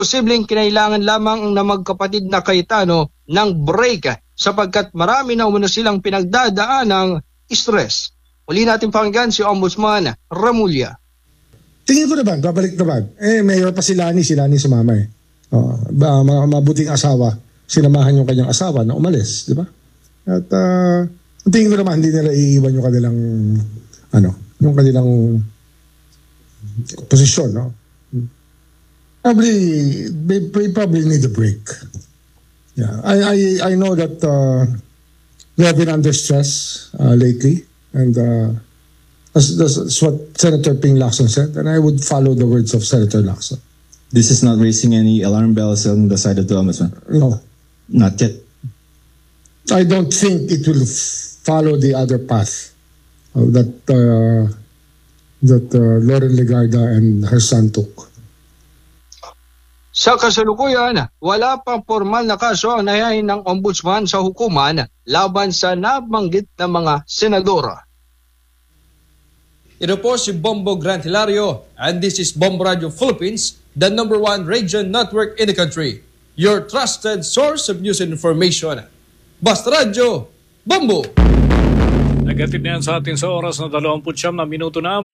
posibleng kinailangan lamang na magkapatid na Cayetano ng break sapagkat marami na umano silang pinagdadaan ng stress. Uli natin pakinggan si Ombudsman Remulla. Tingin ko naman, babalik naman. Mayor pa si Lani sumama eh. Mabuting asawa, sinamahan yung kanyang asawa na umalis, di ba? At tingin ko naman, hindi nila iiwan yung kanilang, yung kanilang posisyon, no? They probably need a break. Yeah, I know that they have been under stress lately, and that's what Senator Ping Lacson said, and I would follow the words of Senator Lacson. This is not raising any alarm bells on the side of the Ombudsman? No. Not yet? I don't think it will follow the other path that Lauren Legarda and her son took. Sa kasalukuyan, wala pang formal na kaso ang nahihain ng Ombudsman sa hukuman laban sa nabanggit na mga senadora. Ito po si Bombo Grant Hilario, and this is Bombo Radio Philippines, the #1 radio network in the country. Your trusted source of news and information. Basta Radio, Bombo! Nagatid na yan sa atin sa oras na 29 na minuto na.